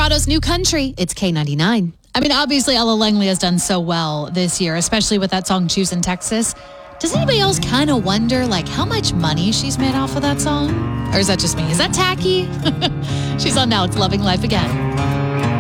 Colorado's new country. It's K99. I mean, obviously, Ella Langley has done so well this year, especially with that song, Choosing Texas. Does anybody else kind of wonder, how much money she's made off of that song? Or is that just me? Is that tacky? She's on now. It's Loving Life Again.